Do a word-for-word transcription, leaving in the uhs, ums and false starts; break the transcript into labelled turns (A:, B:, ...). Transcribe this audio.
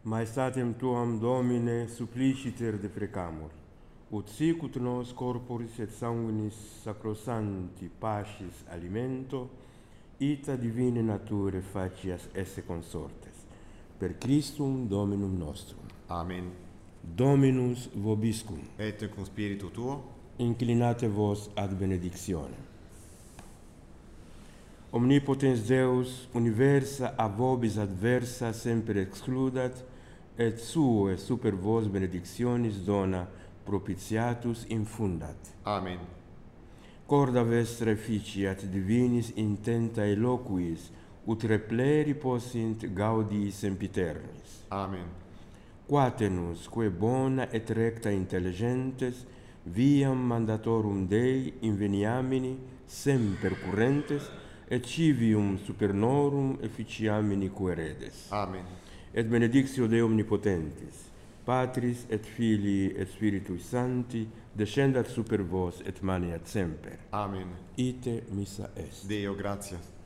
A: Maestatem tuam Domine suppliciter deprecamur, ut sic ut nos corporis et sanguinis sacrosanti pacis alimento, ita divine nature facias esse consortes. Per Christum Dominum nostrum.
B: Amen.
A: Dominus vobiscum.
B: Et cum spiritu tuo.
A: Inclinate vos ad benedictionem. Omnipotens Deus, universa a vobis adversa semper excludat, et sue super vos benedictionis dona propitiatus infundat.
B: Amen.
A: Corda vestra efficiat divinis intenta eloquis, ut repleri possint gaudii sempiternis.
B: Amen.
A: Quatenus, quae bona et recta intelligentes, viam mandatorum Dei inveniamini semper currentes, et civium supernorum efficiamini queredes.
B: Amen.
A: Et benedictio Dei omnipotentis, Patris et Filii et Spiritui Sancti, descendat super vos et maneat semper.
B: Amen.
A: Ite missa est.
B: Deo gratias.